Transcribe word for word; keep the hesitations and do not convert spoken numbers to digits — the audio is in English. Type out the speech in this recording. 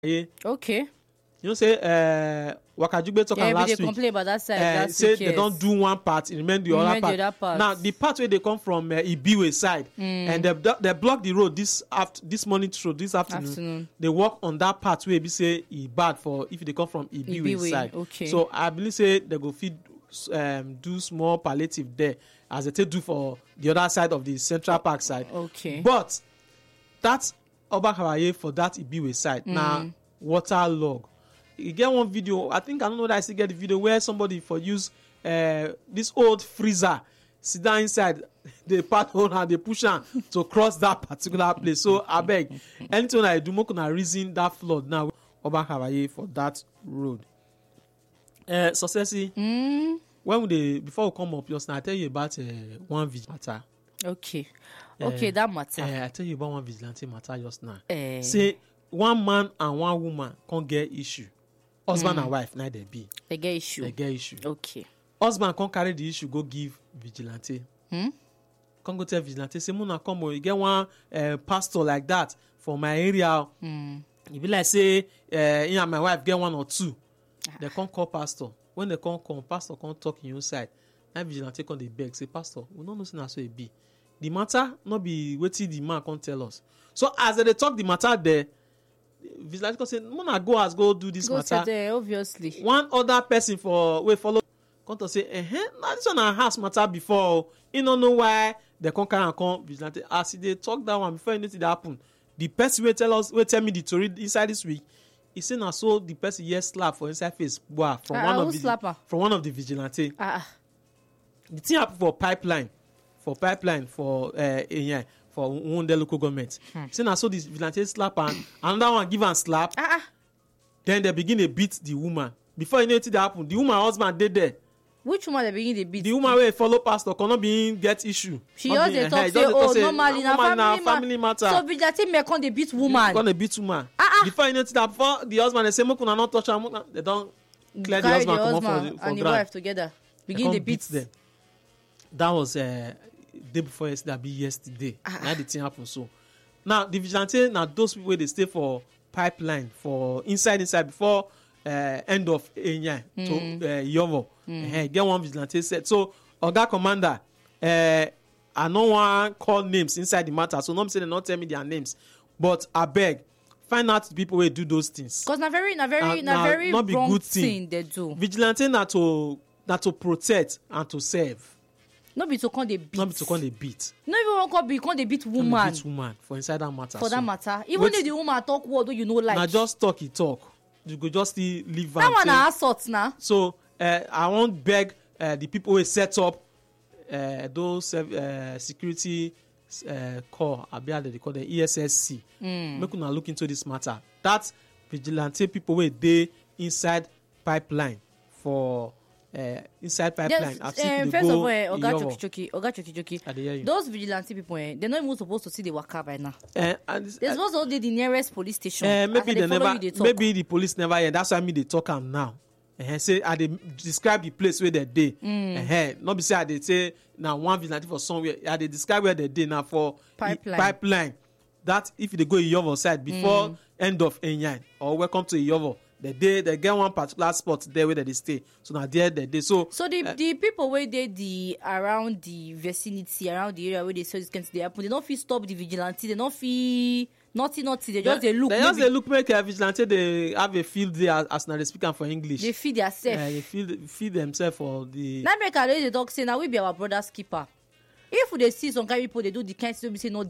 Yeah. Okay. You know, say uh, Wakajugbe talk Yeah, last they week. complain about that side. Uh, That's say week, they yes. don't do one part, it remain the, other, Remain the part. other part. Now the part where they come from uh, Ibiwe side, Mm. and they they block the road this after this morning through this afternoon. Afternoon. They walk on that part where they say e bad for if they come from Ibiwe, Ibiwe, side. okay. So I believe say they go feed um, do small palliative there as they take do for the other side of the Central Park side. Okay. But that Obakawaye for that Ibiwe side mm. now water log. You get one video, I think I don't know that I still get the video where somebody for use uh, this old freezer sit down inside the part hole and they push am to cross that particular place. So I beg, anything I do, more gonna reason that flood now Obakawaye for that road. Uh, Successy, Mm. when we dey before we come up just now, I tell you about uh, one vigilante matter. Okay. Okay, Uh, that matter. Uh, I tell you about one vigilante matter just now. Eh. Say one man and one woman can't get issue. Husband mm. and wife now they be. They get issue. They get issue. Okay. Husband can't carry the issue go give vigilante. Hmm? Can't go tell vigilante say Muna come on, you get one uh, pastor like that for my area. Hmm. You be like say uh, you and my wife get one or two. Ah. They can't call pastor. When they can't come, pastor can't talk in your side. Now vigilante come dey beg say pastor, we don't know say na so it be. The matter not be wetin the man can't tell us. So as they talk the matter there, vigilante come say Muna go as go do this Go matter. to there, obviously. One other person for we follow come to say eh eh na this one na house matter before he no know why they come carry am come vigilante as he dey talk that one before anything dey happen the person wey tell us wey tell me the tori inside this week he say na so the person hear slap for inside face boah from Ah, one who of the slap am? from one of the vigilante Ah, the thing happen for pipeline for pipeline for uh, Eyan for Wunde local government hmm. say na so the vigilante slap am another one give am slap ah, ah. then they begin dey beat the woman before you know wetin dey happen the woman husband dey there. Which woman dey begin dey beat? The woman wey follow pastor cannot be get issue. She Not just be- dey eh, talk eh, say just dey oh say, normally na woman na family family matter. So vigilante men come dey beat woman. Come dey beat woman. Ah, ah. Before you know it, that before the husband dey say make una no touch am, make una- they don clear the Carry husband comot for husband the for and the ground. wife together. They Begin come dey beat them. That was uh, day before yesterday, abi yesterday. Ah, Na the thing happen so. Now the vigilante na those people wey dey stay for pipeline for inside inside before uh, end of Eyan mm. to uh, Yovo. Mm. Uh, get one vigilante set. So Oga Commander, uh, I no wan call names inside the matter, so no be say they not tell me their names, but abeg find out the people wey do those things. Cause na very na very Uh, na na very not be wrong good thing. thing they do. Vigilante na to na to protect and to serve, No be to come dey beat. not be to come dey beat. No even wan come be come dey beat Come dey woman beat woman for inside that matter. for so, that matter. Even wait- if the woman talk word wey you no like. na just talk e talk. You go just still leave That am. one say- na assault na. So uh, I wan beg uh, the people wey set up uh, those uh, security uh, corps abi how dem dey call them E S S C. Mm. Make una look into this matter. That vigilante people wey dey inside pipeline for uh, inside pipeline. Yes, as if eh, they first go of all, eh, Oga Iyowo. Choki Choki, Oga Choki Choki, I dey hear you. those vigilante people, eh, they're not even supposed to see the waka by now. Uh, and this- They're supposed to be the nearest police station. Uh, As maybe they they follow never you, they talk. maybe the police never hear that's why me dey talk am now uh, say I dey describe the place where they dey mm. uh, no be say I dey say na one vigilante for somewhere I dey describe where they dey na for Pipeline. I, pipeline that if you dey go Iyovo side before mm. end of Eyan or welcome to Iyovo they dey they get one particular spot there where they dey stay so na there they dey so So the uh, the people where they the around the vicinity, around the area where they say this kind of thing dey happen, they don't feel stop the vigilante, they don't feel nothing, nothing. They just they look. they just maybe dey look make uh, vigilante dey have a field day as, as na dey speak am for English. they feel their self. Uh, they feel feel themselves for the. Now make I dey talk say now we be our brother's keeper. If we dey see some kind of people they do the kind of thing we say no